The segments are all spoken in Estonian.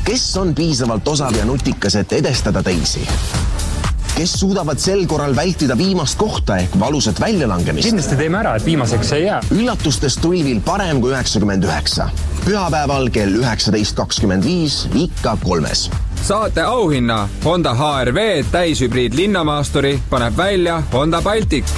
Kes on piisavalt osav ja nutikas, et edestada teisi? Kes suudavad sel korral vältida viimast kohta ehk valusat väljalangemist? Kindlasti teeme ära, et viimaseks ei jää. Üllatustest tulvil parem kui 99. Pühapäeval kell 19.25 ikka 3. Saate auhinna Honda HR-V täishübriid linnamaasturi paneb välja Honda Baltic.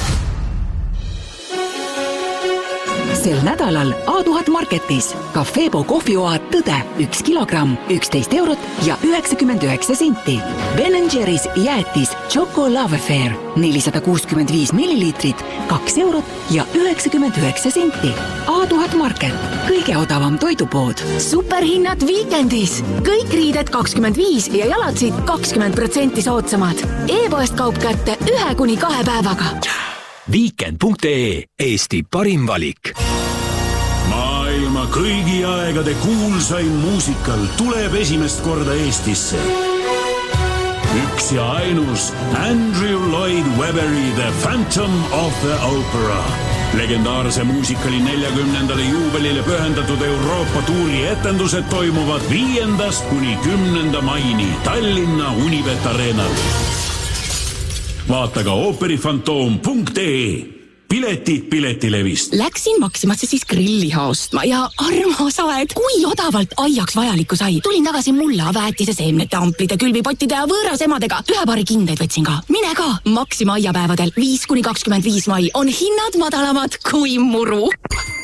Sel nädalal A1000 Marketis Cafebo kohvioad Tõde 1 kilogramm 11 eurot ja 99 senti. Ben & Jerry's jäätis Choco Love Affair 465 milliliitrit 2 eurot ja 99 senti. A1000 Market, kõige odavam toidupood. Superhinnad viikendis. Kõik riided 25 ja jalatsid 20% soodsamad. E-poest kaup kätte 1-2 päevaga. Weekend.ee, Eesti parim valik. Maailma kõigi aegade kuulsaim muusikal tuleb esimest korda Eestisse. Üks ja ainus Andrew Lloyd Webberi The Phantom of the Opera. Legendaarse muusikali 40. juubelile pühendatud Euroopa tuuri etendused toimuvad 5. kuni 10. maini Tallinna Unibet Arenal. Vaata ka ooperifantoom.ee. Piletid Piletilevist. Läksin Maximasse siis grilliha ostma ja armas aed, kui odavalt aiaks vajalikku sai. Tulin tagasi mulla, väetise, seemnete, amplide, külvipottide ja võõras emadega. Ühe paari kindeid võtsin ka. Mine ka! Maxima aiapäevadel 5-25 mai on hinnad madalamad kui muru.